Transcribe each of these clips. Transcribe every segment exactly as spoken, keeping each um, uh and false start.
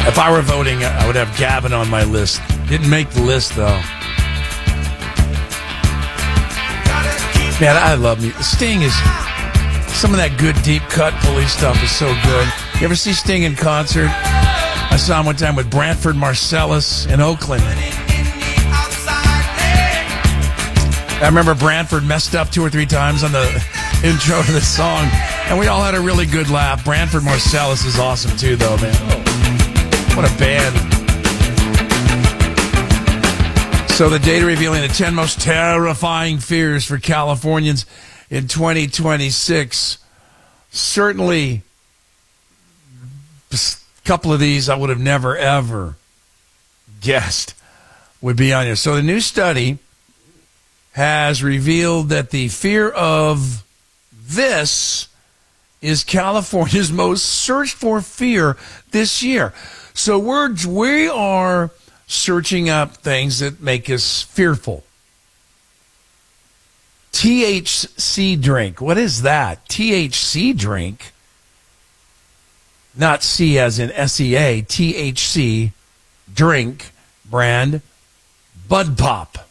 If I were voting, I would have Gavin on my list. Didn't make the list, though. Man, I love me. Sting is... Some of that good, deep-cut police stuff is so good. You ever see Sting in concert? I saw him one time with Branford Marsalis in Oakland. I remember Branford messed up two or three times on the intro to the song, and we all had a really good laugh. Branford Marsalis is awesome, too, though, man. Oh, what a band. So the data revealing the ten most terrifying fears for Californians in twenty twenty-six. Certainly, a couple of these I would have never, ever guessed would be on here. So the new study has revealed that the fear of this is California's most searched for fear this year. So we're, we are searching up things that make us fearful. T H C drink. What is that? T H C drink? Not C as in S E A. T H C drink brand Bud Pop.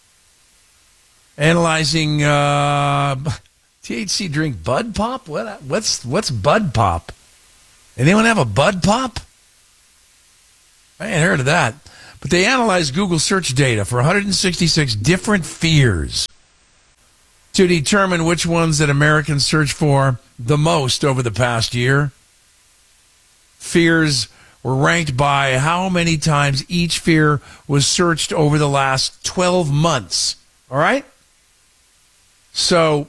Analyzing uh, T H C drink Bud Pop? What? What's what's Bud Pop? Anyone have a Bud Pop? I ain't heard of that. But they analyzed Google search data for one hundred sixty-six different fears to determine which ones that Americans search for the most over the past year. Fears were ranked by how many times each fear was searched over the last twelve months. All right? So,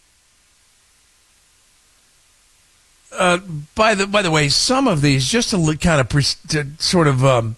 uh, by the by the way, some of these, just to look, kind of pre- to sort of um,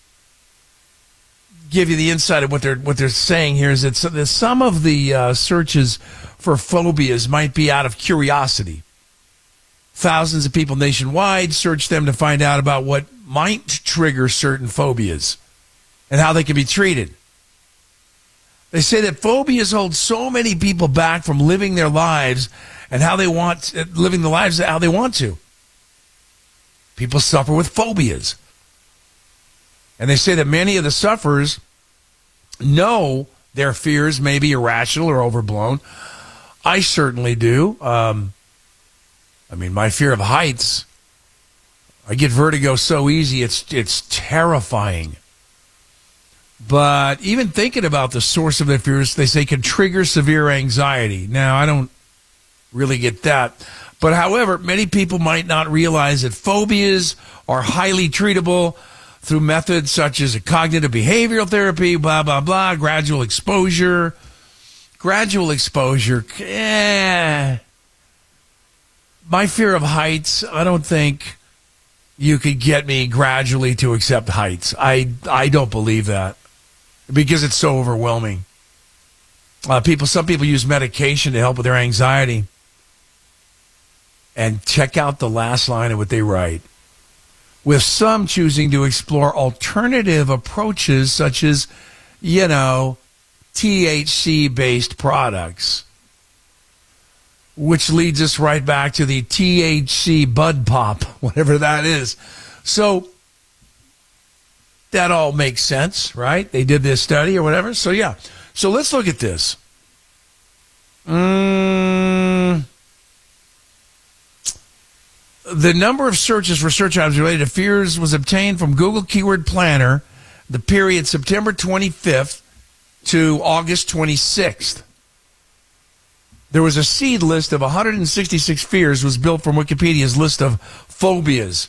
give you the insight of what they're what they're saying here, is that some of the uh, searches for phobias might be out of curiosity. Thousands of people nationwide search them to find out about what might trigger certain phobias and how they can be treated. They say that phobias hold so many people back from living their lives and how they want, living the lives how they want to. People suffer with phobias. And they say that many of the sufferers know their fears may be irrational or overblown. I certainly do. Um, I mean, my fear of heights, I get vertigo so easy, it's it's terrifying. But even thinking about the source of their fears, they say can trigger severe anxiety. Now, I don't really get that. But however, many people might not realize that phobias are highly treatable through methods such as a cognitive behavioral therapy, blah, blah, blah, gradual exposure. Gradual exposure, eh. My fear of heights, I don't think you could get me gradually to accept heights. I, I don't believe that. Because it's so overwhelming. Uh, people, some people use medication to help with their anxiety. And check out the last line of what they write. With some choosing to explore alternative approaches such as, you know, T H C-based products. Which leads us right back to the T H C Bud Pop, whatever that is. So, that all makes sense, right? They did this study or whatever. So, yeah. So, let's look at this. Mm, the number of searches for search items related to fears was obtained from Google Keyword Planner, the period September twenty-fifth to August twenty-sixth. There was a seed list of one hundred sixty-six fears was built from Wikipedia's list of phobias.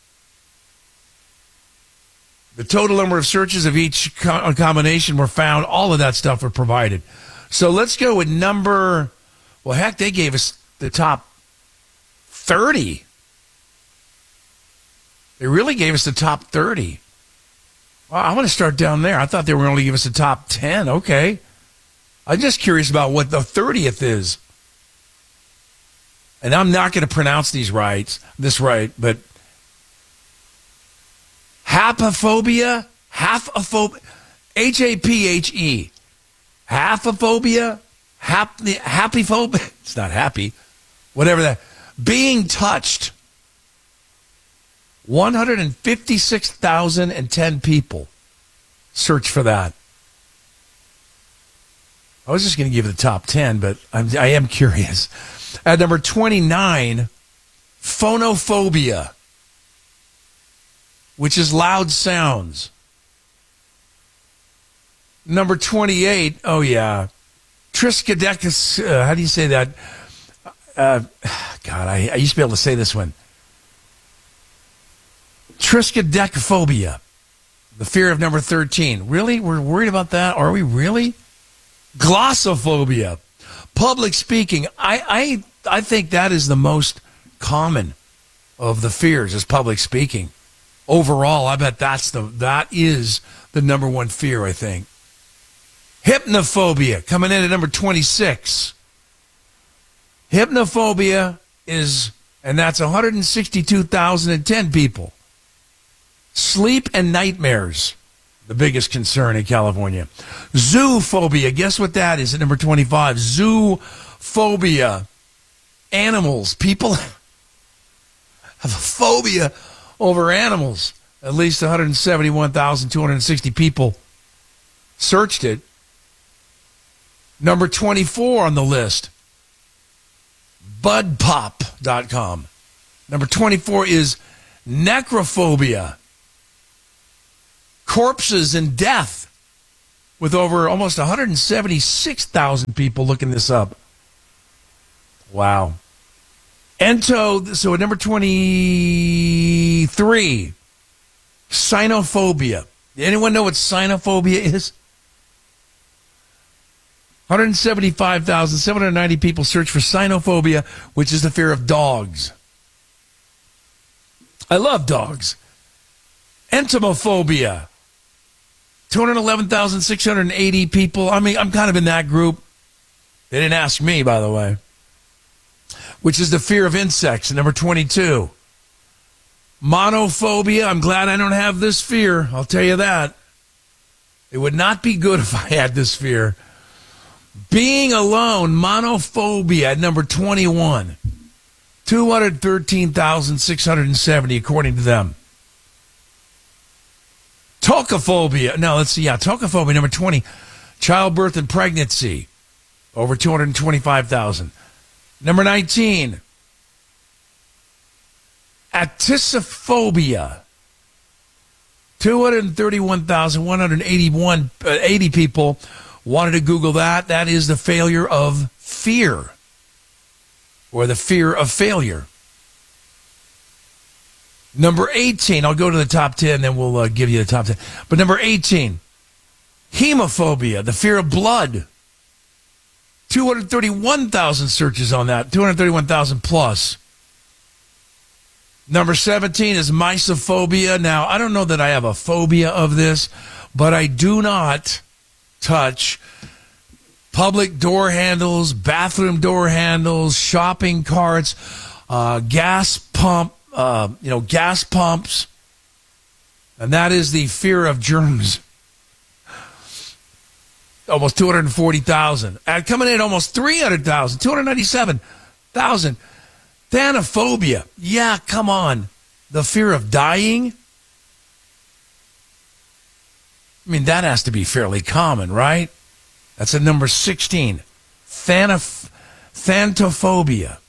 The total number of searches of each co- combination were found. All of that stuff were provided. So let's go with number, well, heck, they gave us the top thirty. They really gave us the top thirty. Well, I want to start down there. I thought they were going to give us the top ten. Okay. I'm just curious about what the thirtieth is. And I'm not going to pronounce these right, this right, but hapaphobia, half-a-phobia, H A P H E, haphophobia, hap, happy phobia, it's not happy, whatever that, being touched, one hundred fifty-six thousand ten people search for that. I was just going to give you the top ten, but I'm, I am curious. At number twenty-nine, phonophobia, which is loud sounds. Number twenty-eight, oh yeah, triskaidekis, uh, how do you say that? Uh, God, I, I used to be able to say this one. Triskaidekaphobia, the fear of number thirteen. Really? We're worried about that? Are we really? Glossophobia, public speaking. I, I, I think that is the most common of the fears is public speaking. Overall, I bet that's the that is the number one fear, I think. Hypnophobia, coming in at number twenty-six. Hypnophobia is, and that's one hundred sixty-two thousand ten people. Sleep and nightmares, the biggest concern in California. Zoophobia, guess what that is at number twenty-five? Zoophobia. Animals. People have a phobia over animals. At least one hundred seventy-one thousand two hundred sixty people searched it. Number twenty-four on the list, bud pop dot com. Number twenty-four is necrophobia. Corpses and death, with over almost one hundred seventy-six thousand people looking this up. Wow. Ento, so at number twenty-three, cynophobia. Anyone know what cynophobia is? one hundred seventy-five thousand seven hundred ninety people search for cynophobia, which is the fear of dogs. I love dogs. Entomophobia. two hundred eleven thousand six hundred eighty people. I mean, I'm kind of in that group. They didn't ask me, by the way. Which is the fear of insects, number twenty-two. Monophobia. I'm glad I don't have this fear. I'll tell you that. It would not be good if I had this fear. Being alone, monophobia at number twenty-one. two hundred thirteen thousand six hundred seventy, according to them. Tocophobia. No, let's see. Yeah, tocophobia, number twenty. Childbirth and pregnancy. Over two hundred twenty-five thousand. Number nineteen. Atisophobia. two hundred thirty-one thousand one hundred eighty-one, uh, eighty people wanted to Google that. That is the failure of fear. Or the fear of failure. Number eighteen, I'll go to the top ten, then we'll uh, give you the top ten. But number eighteen, hemophobia, the fear of blood. two hundred thirty-one thousand searches on that, two hundred thirty-one thousand plus. Number seventeen is mysophobia. Now, I don't know that I have a phobia of this, but I do not touch public door handles, bathroom door handles, shopping carts, uh, gas pump, uh, you know, gas pumps, and that is the fear of germs. Almost two hundred forty thousand. And coming in almost three hundred thousand, two hundred ninety-seven thousand. Thanophobia. Yeah, come on. The fear of dying. I mean, that has to be fairly common, right? That's at number sixteen. Thanoph- Thanatophobia.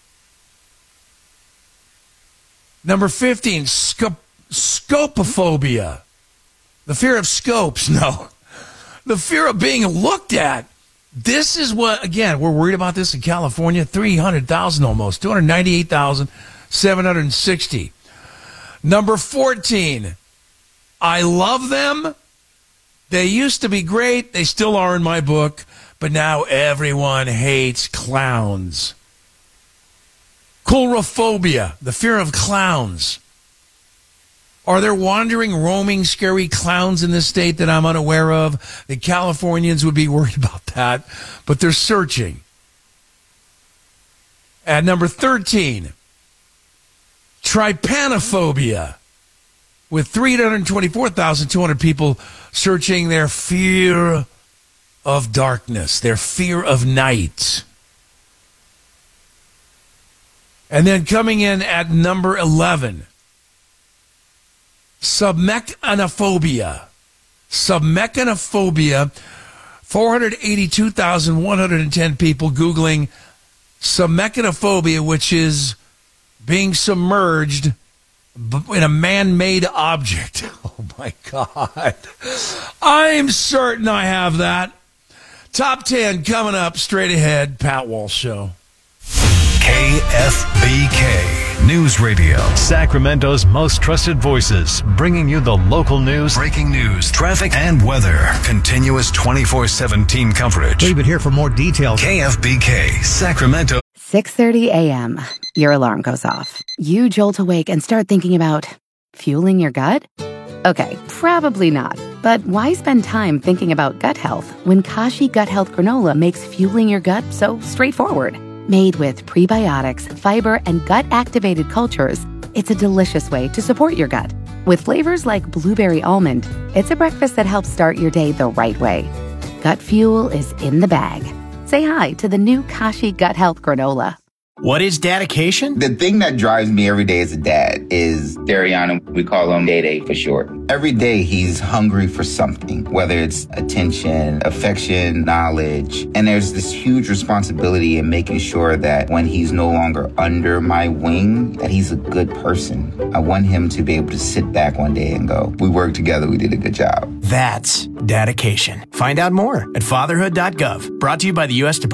Number fifteen, sco- scopophobia. The fear of scopes. No. The fear of being looked at. This is what, again, we're worried about this in California. three hundred thousand almost. two hundred ninety-eight thousand seven hundred sixty. Number fourteen, I love them. They used to be great. They still are in my book. But now everyone hates clowns. Coulrophobia, the fear of clowns. Are there wandering, roaming, scary clowns in this state that I'm unaware of? The Californians would be worried about that, but they're searching. At number thirteen, trypanophobia, with three hundred twenty-four thousand two hundred people searching their fear of darkness, their fear of night. And then coming in at number eleven, Submechanophobia. Submechanophobia. four hundred eighty-two thousand one hundred ten people Googling submechanophobia, which is being submerged in a man-made object. Oh, my God. I'm certain I have that. Top ten coming up straight ahead. Pat Walsh Show. K F B K News Radio. Sacramento's most trusted voices, bringing you the local news, breaking news, traffic, and weather. Continuous twenty-four seven team coverage. Leave it here for more details. K F B K, Sacramento. six thirty a.m. Your alarm goes off. You jolt awake and start thinking about fueling your gut? Okay, probably not. But why spend time thinking about gut health when Kashi Gut Health Granola makes fueling your gut so straightforward? Made with prebiotics, fiber, and gut-activated cultures, it's a delicious way to support your gut. With flavors like blueberry almond, it's a breakfast that helps start your day the right way. Gut fuel is in the bag. Say hi to the new Kashi Gut Health Granola. What is dedication? The thing that drives me every day as a dad is Dariana. We call him Day Day for short. Every day he's hungry for something, whether it's attention, affection, knowledge. And there's this huge responsibility in making sure that when he's no longer under my wing, that he's a good person. I want him to be able to sit back one day and go, we worked together, we did a good job. That's dedication. Find out more at fatherhood dot gov. Brought to you by the U S Department